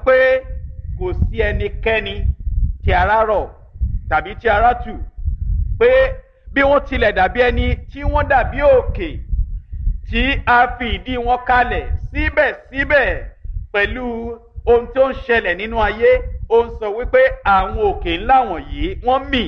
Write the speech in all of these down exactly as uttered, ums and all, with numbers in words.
wípé kò sí ẹnikẹ́ni tí ara rọ̀ tàbí tí ara tù, pé bí wọ́n tilẹ̀ dàbí ẹni tí wọ́n dàbí òkè tí a fi ìdí wọn kalẹ̀, síbẹ̀síbẹ̀ pẹ̀lú ohun tó ń ṣẹlẹ̀ nínú ayé, ó ń sọ wípé àwọn òkè ńlá wọ̀nyí wọ́n mì.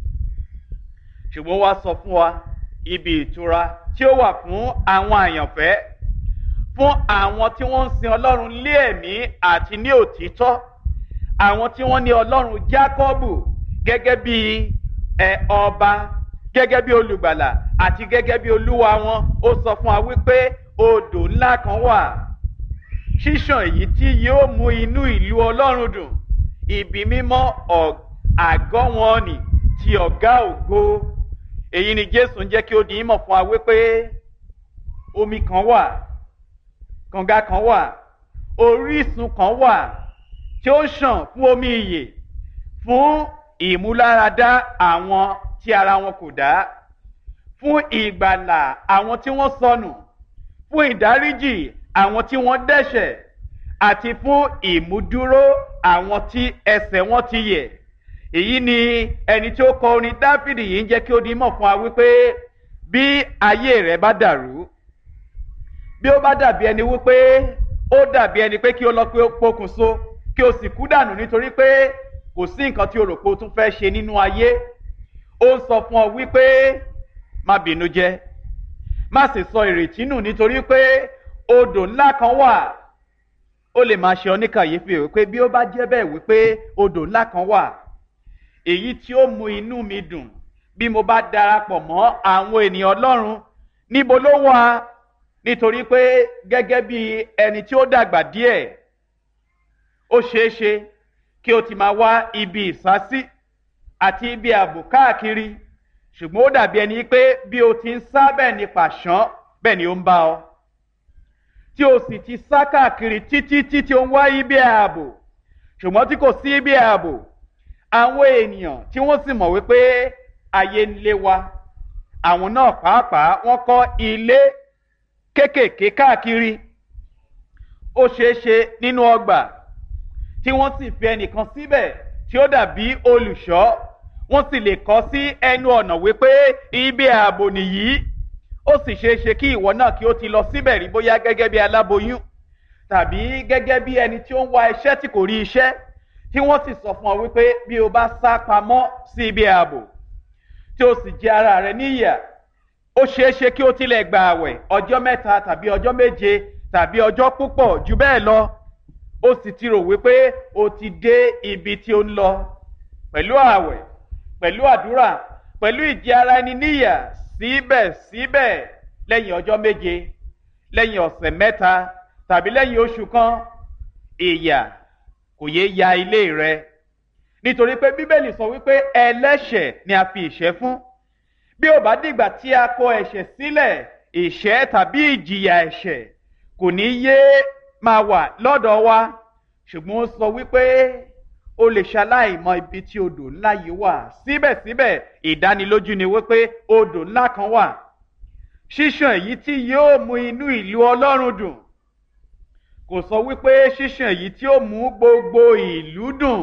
Ṣùgbọ́n wá sọ fún wa ibi ìtura tí ó wà fún àwọn àyànfẹ́, fún àwọn tí wọ́n ń sin Ọlọ́run lé ẹ̀mí àti ní òtítọ́, àwọn tí wọ́n ní Ọlọ́run Jákọ́bù gẹ́gẹ́ bí ẹ ọba, gẹ́gẹ́ bí olùgbàlà àti gẹ́gẹ́ bí olúwa wọn. Ó sọ fún wa wípé odò ńlá kan wà, ṣíṣàn èyí tí yóò mú inú ìlú Ọlọ́run dùn, ibi mímọ́ àgọ́ wọn nì ti ọ̀gá ògo. Èyí ni Jésù ń jẹ́ kí ó di ìmọ̀ fún wa wípé omi kan wà, kànga kan wà, orísun kan wà tí ó ń ṣàn fún omi ìyè, fún ìmúláradá àwọn tí ara wọn kò dá, fún ìgbàlà àwọn tí wọ́n sọnù, fún ìdáríjì àwọn tí wọ́n dẹ́ṣẹ̀, àti fún ìmúdúró àwọn tí ẹsẹ̀ wọn ti yẹ̀. Èyí ni ẹni tí ó kọ orin Dáfídì yìí ń jẹ́ kí ó di mọ̀ fún wa wípé bí ayé rẹ̀ bá dàrú, bí ó bá dàbí ẹni wípé ó dàbí ẹni pé kí ó lọ pé ó pokùnso, kí o sì kú dànù nítorí pé kò sí nǹkan tí o rò pé o tún fẹ́ ṣe nínú ayé, ó ń sọ fún ọ wípé má bínú jẹ́, má sì sọ ìrètí nù, nítorí pé odò ńlá kan wà. Ó lè máa ṣe ọ ní kàyéfì wípé bí ó bá jẹ́ bẹ́ẹ̀ wípé odò ńlá kan wà, èyí tí ó mú inú mi dùn bí mo bá darapọ̀ mọ́ àwọn ènìyàn Ọlọ́run, níbo ló wà? Nítorí pé gẹ́gẹ́ bí ẹni tí ó dàgbà díẹ̀, ó ṣeé ṣe kí o ti máa wá ibi ìsásí àti ibi ààbò káàkiri, ṣùgbọ́n ó dàbí ẹni pé bí o ti ń sá bẹ́ẹ̀ ni pàṣán bẹ́ẹ̀ ni ó ń bá ọ, tí o sì ti sá káàkiri títí títí ó ń wá ibi ààbò, ṣùgbọ́n tí kò sí ibi ààbò. Àwọn ènìyàn tí wọ́n sì mọ̀ wípé ayé ń lé wa, àwọn náà pàápàá wọ́n kọ́ ilé kéékèèké káàkiri. Ó ṣeé ṣe nínú ọgbà tí wọ́n sì fi ẹnìkan síbẹ̀ tí ó dàbí olùṣọ́, wọ́n sì lè kọ́ sí ẹnu ọ̀nà wípé ibi ààbò nìyí. Ó sì ṣeé ṣe kí ìwọ náà kí ó ti lọ síbẹ̀ rí, bóyá gẹ́gẹ́ bí aláboyún tàbí gẹ́gẹ́ bí ẹni tí ó ń wá iṣẹ́ tí kò rí iṣẹ́, tí wọ́n sì sọ fún ọ wípé bí o bá sá pamọ́ sí ibi ààbò tí o sì jẹ ara rẹ níyà, ó ṣeé ṣe kí o tilẹ̀ gba àwẹ̀ ọjọ́ mẹ́ta tàbí ọjọ́ méje tàbí ọjọ́ púpọ̀ jù bẹ́ẹ̀ lọ. Ó sì ti rò wípé o ti dé ibi tí o ń lọ pẹ̀lú àwẹ̀, pẹ̀lú àdúrà, pẹ̀lú ìjẹ ara ẹni níyà. Síbẹ̀síbẹ̀ lẹ́yìn ọjọ́ méje, lẹ́yìn ọ̀sẹ̀ mẹ́ta tàbí lẹ́yìn oṣù kan, ìyà kò yé ya ilé rẹ, nítorí pé Bíbélì sọ wípé ẹlẹ́ṣẹ̀ ni a fi ìṣẹ́ fún. Bí ó bá dìgbà tí a kọ ẹ̀ṣẹ̀ sílẹ̀, ìṣẹ́ tàbí ìjìyà ẹ̀ṣẹ̀ kò ní yé máa wà lọ́dọ̀ wa. Ṣùgbọ́n ó sọ wípé o lè ṣaláì mọ ibi tí odò ńlá yìí wà, síbẹ̀síbẹ̀ ìdánilójú ni wípé odò ńlá kan wà, ṣíṣàn èyí tí yóò mú inú ìlú Ọlọ́run dùn. Kò sọ wípé ṣíṣàn èyí tí ó mú gbogbo ìlú dùn.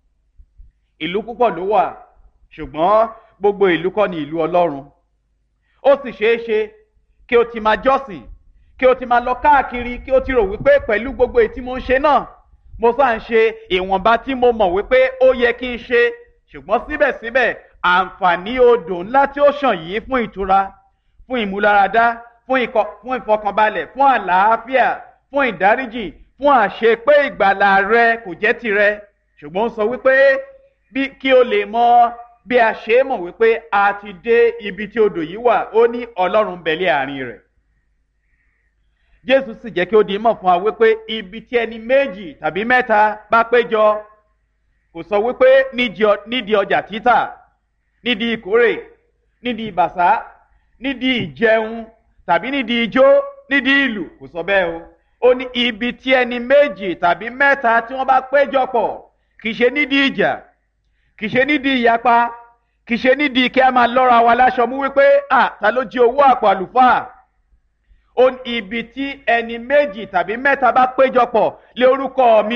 Ìlú púpọ̀ ló wà, ṣùgbọ́n gbogbo ìlú kọ́ ni ìlú Ọlọ́run. Ó sì ṣeé ṣe kí o ti máa jọ́sìn, kí o ti máa lọ káàkiri, kí o ti rò wípé pẹ̀lú gbogbo èyí tí mo ń ṣe náà, mo sáà ń ṣe ìwọ̀nba tí mo mọ̀ wípé ó yẹ kí n ṣe. Ṣùgbọ́n síbẹ̀síbẹ̀ àǹfààní odò ńlá tí ó ṣàn yìí fún ìtura, fún ìmúláradá, fún ìfọkànbalẹ̀, fún àlàáfíà, fún ìdáríjì, fún àṣepé ìgbàlà rẹ kò jẹ́ tirẹ̀. Ṣùgbọ́n ó sọ wípé bí kí o lè mọ bí a ṣe mọ̀ wípé a ti dé ibi tí odò yìí wà, ó ní Ọlọ́run bẹ lé àárín rẹ̀. Jésù sì jẹ́ kí ó di mọ̀ fún wa wípé ibi tí ẹni méjì tàbí mẹ́ta bá péjọ, kò sọ wípé nídìí ọjà títà, nídìí ìkórè, nídìí ìbàṣá, nídìí ìjẹun tàbí nídìí ijó, nídìí ìlù, kò sọ bẹ́ẹ̀ o. Ó ní ibi tí ẹni méjì tàbí mẹ́ta tí wọ́n bá péjọ pọ̀, kì í ṣe nídìí ìjà, kì í ṣe nídìí ìyapa, kì í ṣe nídìí kí a máa lọ́ra wa láṣọ mú wípé à ta ló jí owó àpò àlùfáà. Ó ní ibi tí ẹni méjì tàbí mẹ́ta bá péjọ pọ̀ lé orúkọ mi